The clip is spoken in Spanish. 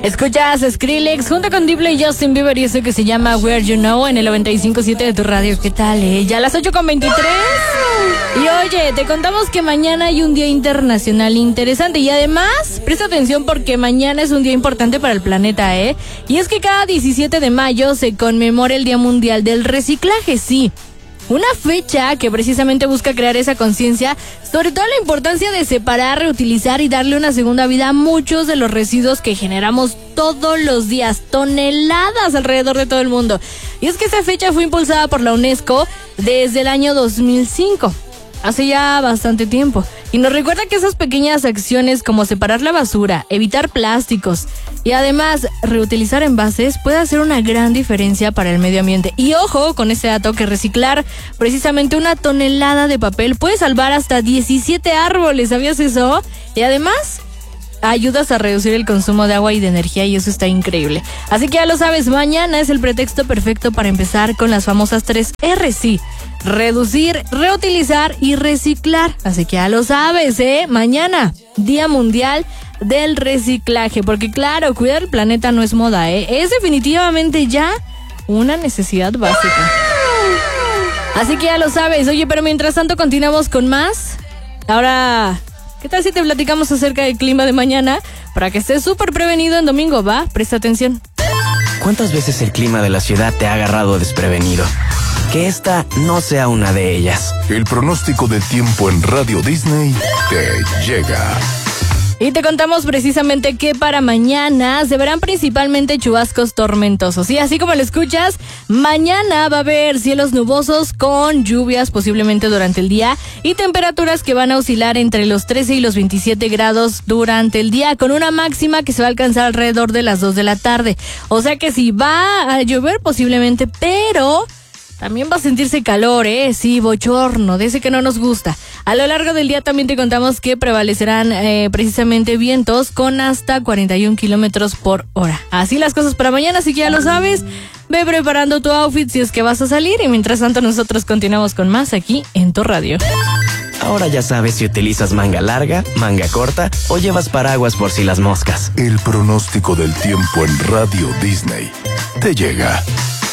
Escuchas Skrillex junto con Diplo y Justin Bieber y eso que se llama Where You Know en el 95.7 de tu radio. ¿Qué tal, Ya a las 8:23. Y oye, te contamos que mañana hay un día internacional interesante y además, presta atención porque mañana es un día importante para el planeta, Y es que cada 17 de mayo se conmemora el Día Mundial del Reciclaje, sí. Una fecha que precisamente busca crear esa conciencia, sobre todo la importancia de separar, reutilizar y darle una segunda vida a muchos de los residuos que generamos todos los días, toneladas alrededor de todo el mundo. Y es que esa fecha fue impulsada por la UNESCO desde el año 2005. Hace ya bastante tiempo. Y nos recuerda que esas pequeñas acciones como separar la basura, evitar plásticos y además reutilizar envases puede hacer una gran diferencia para el medio ambiente. Y ojo con este dato que reciclar precisamente 1 tonelada de papel puede salvar hasta 17 árboles. ¿Sabías eso? Y además ayudas a reducir el consumo de agua y de energía y eso está increíble. Así que ya lo sabes, mañana es el pretexto perfecto para empezar con las famosas 3 R, sí. Reducir, reutilizar y reciclar. Así que ya lo sabes, Mañana, Día Mundial del Reciclaje. Porque claro, cuidar el planeta no es moda, Es definitivamente ya una necesidad básica. Así que ya lo sabes. Oye, pero mientras tanto continuamos con más. Ahora, ¿qué tal si te platicamos acerca del clima de mañana? Para que estés súper prevenido en domingo, ¿va? Presta atención. ¿Cuántas veces el clima de la ciudad te ha agarrado desprevenido? Que esta no sea una de ellas. El pronóstico del tiempo en Radio Disney te llega. Y te contamos precisamente que para mañana se verán principalmente chubascos tormentosos. Y así como lo escuchas, mañana va a haber cielos nubosos con lluvias posiblemente durante el día y temperaturas que van a oscilar entre los 13 y los 27 grados durante el día, con una máxima que se va a alcanzar alrededor de las 2 de la tarde. O sea que sí va a llover posiblemente, pero también va a sentirse calor, sí, bochorno, de ese que no nos gusta. A lo largo del día también te contamos que prevalecerán precisamente vientos con hasta 41 kilómetros por hora. Así las cosas para mañana, así que ya lo sabes. Ve preparando tu outfit si es que vas a salir y mientras tanto nosotros continuamos con más aquí en tu radio. Ahora ya sabes si utilizas manga larga, manga corta o llevas paraguas por si las moscas. El pronóstico del tiempo en Radio Disney te llega.